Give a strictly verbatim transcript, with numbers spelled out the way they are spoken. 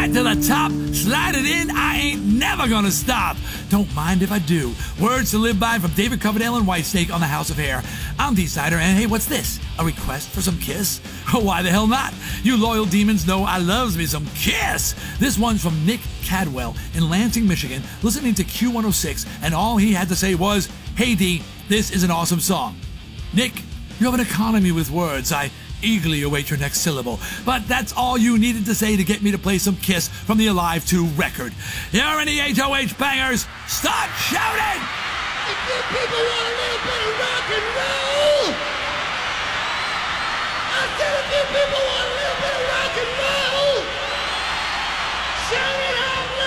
right to the top, slide it in, I ain't never gonna stop. Don't mind if I do. Words to live by from David Coverdale and Whitesnake on the House of Hair. I'm D-Sider, and hey, what's this? A request for some Kiss? Oh, why the hell not? You loyal demons know I loves me some Kiss. This one's from Nick Cadwell in Lansing, Michigan, listening to Q one oh six, and all he had to say was, "Hey D, this is an awesome song." Nick, you have an economy with words. I eagerly await your next syllable. But that's all you needed to say to get me to play some Kiss from the Alive two record. Here are any H O H bangers. Start shouting! If you people want a little bit of rock and roll, I said if you people want